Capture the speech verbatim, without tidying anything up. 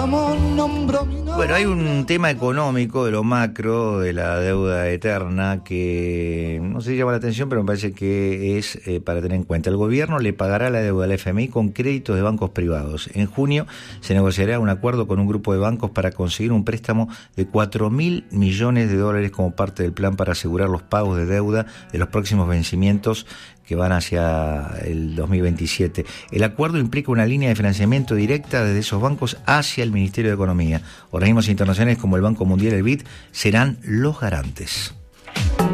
Bueno, hay un tema económico de lo macro, de la deuda eterna, que no sé si llama la atención, pero me parece que es eh, para tener en cuenta. El gobierno le pagará la deuda al F M I con créditos de bancos privados. En junio se negociará un acuerdo con un grupo de bancos para conseguir un préstamo de cuatro mil millones de dólares como parte del plan para asegurar los pagos de deuda de los próximos vencimientos que van hacia el dos mil veintisiete. El acuerdo implica una línea de financiamiento directa desde esos bancos hacia el Ministerio de Economía. Organismos internacionales como el Banco Mundial y el B I D serán los garantes.